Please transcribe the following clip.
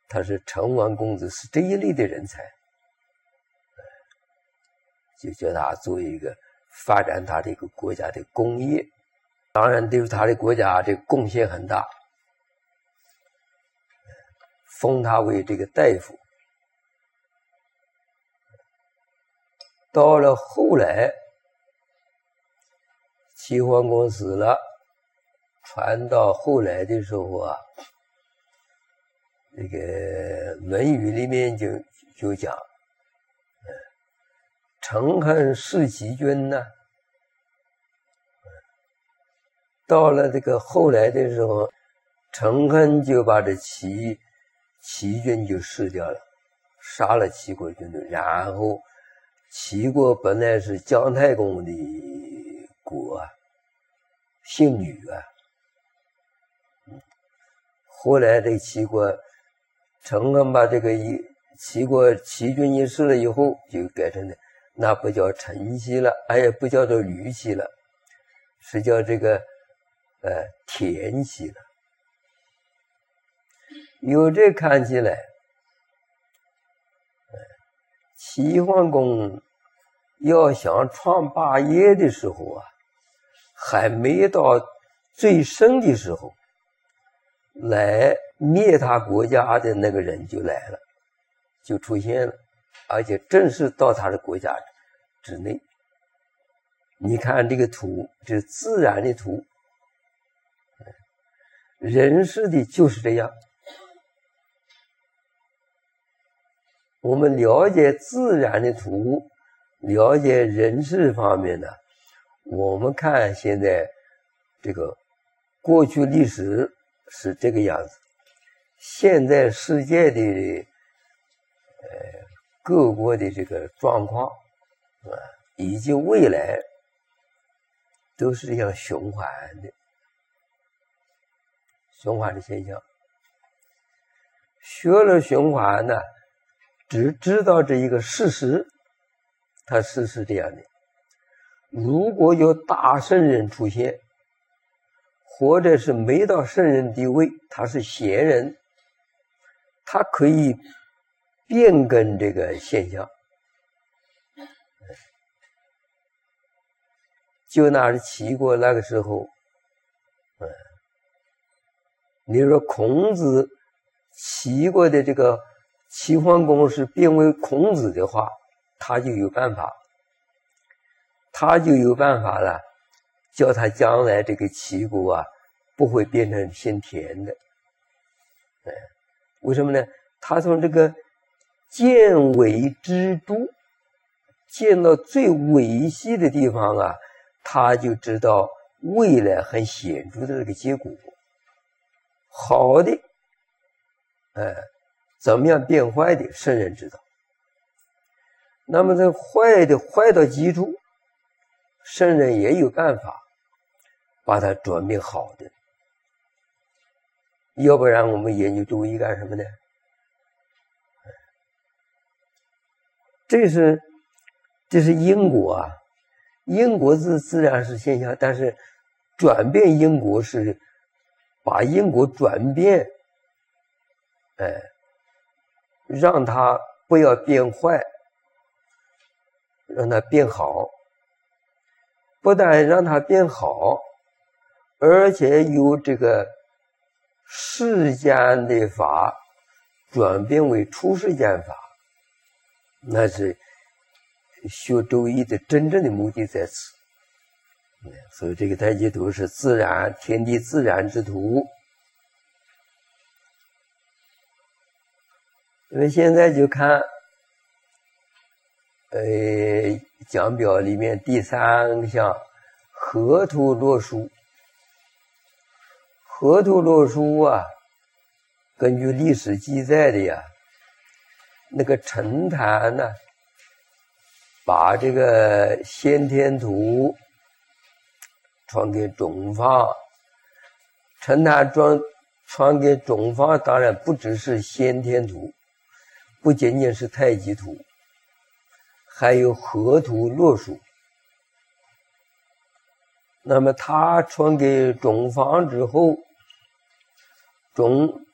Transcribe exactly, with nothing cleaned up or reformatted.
他是成王公子，是这一类的人才，就叫他做一个发展他这个国家的工业，当然对他的国家这贡献很大，封他为这个大夫。到了后来，齐桓公死了，传到后来的时候啊，这个《论语》里面就就讲，陈恨弑齐君呢。到了这个后来的时候，陈恨就把这齐齐军就弑掉了，杀了齐国军队，然后齐国本来是姜太公的国啊，姓吕啊。后来这个齐国，陈恨把这个一齐国齐军一弑了以后，就改成的那不叫陈齐了，哎也不叫做吕齐了，是叫这个呃田齐了。由这看起来，齐桓公要想创霸业的时候啊，还没到最盛的时候，来灭他国家的那个人就来了，就出现了，而且正是到他的国家之内。你看这个图，这是自然的图，人事的就是这样。我们了解自然的图，了解人事方面的，我们看现在这个过去历史是这个样子，现在世界的呃各国的这个状况啊，以及未来都是这样循环的循环的现象。学了循环呢，只知道这一个事实，它事实这样的。如果有大圣人出现，或者是没到圣人地位，他是贤人，他可以变更这个现象。就拿着齐国那个时候，嗯，你说孔子齐国的这个齐桓公是变为孔子的话，他就有办法，他就有办法了，叫他将来这个齐国啊不会变成姓田的。嗯，为什么呢？他从这个见尾之都见到最尾细的地方啊，他就知道未来很显著的这个结果。好的，哎，怎么样变坏的，圣人知道。那么这坏的坏到极处，圣人也有办法把它转变好的。要不然我们研究周易干什么呢？这是这是因果啊，因果自自然是现象，但是转变因果是把因果转变，哎，让它不要变坏，让它变好。不但让它变好，而且由这个世间的法转变为出世间法，那是学周易的真正的目的在此。所以这个太极图是自然天地自然之图。因为现在就看呃讲表里面第三项河图洛书。河图洛书啊，根据历史记载的呀，那个陈坛呢，把这个先天图传给种方，陈坛传传给种方，当然不只是先天图，不仅仅是太极图，还有河图洛书。那么他传给种方之后，种